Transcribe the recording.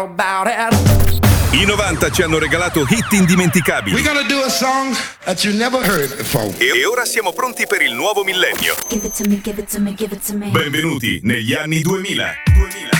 about it. I 90 ci hanno regalato hit indimenticabili. We're gonna do a song that you never heard before. E ora siamo pronti per il nuovo millennio. Give it to me, give it to me, give it to me. Benvenuti negli anni 2000.